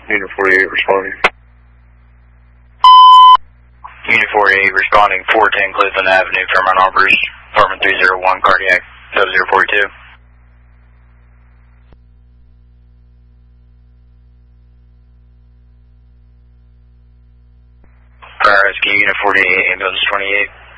Unit 48 responding. Unit 48 responding 410 Cleveland Avenue, Fairmont Arbors, apartment 301, cardiac 0042. Rescue Unit 48, ambulance 28.